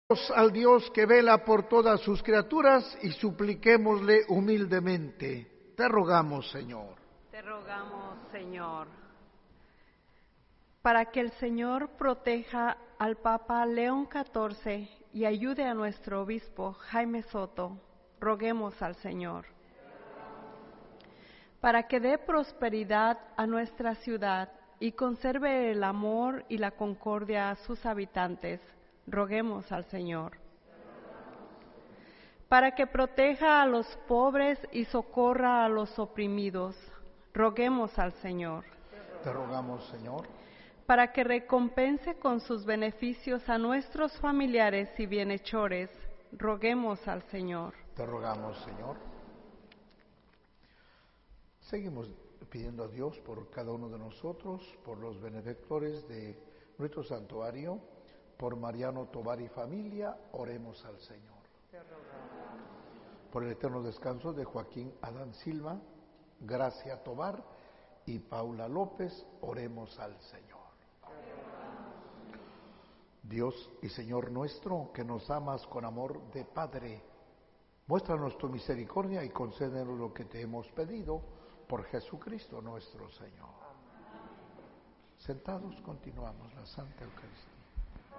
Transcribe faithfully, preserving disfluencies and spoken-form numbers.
Al Dios que vela por todas sus criaturas y supliquémosle humildemente. Te rogamos, Señor. Te rogamos, Señor. Para que el Señor proteja al Papa León catorce y ayude a nuestro obispo Jaime Soto, roguemos al Señor. Para que dé prosperidad a nuestra ciudad y conserve el amor y la concordia a sus habitantes, roguemos al Señor. Para que proteja a los pobres y socorra a los oprimidos, roguemos al Señor. Te rogamos, Señor. Para que recompense con sus beneficios a nuestros familiares y bienhechores, roguemos al Señor. Te rogamos, Señor. Seguimos pidiendo a Dios por cada uno de nosotros, por los benefactores de nuestro santuario, por Mariano Tobar y familia, oremos al Señor. Por el eterno descanso de Joaquín Adán Silva, Gracia Tobar y Paula López, oremos al Señor. Dios y Señor nuestro, que nos amas con amor de Padre, muéstranos tu misericordia y concédenos lo que te hemos pedido por Jesucristo nuestro Señor. Sentados continuamos la Santa Eucaristía.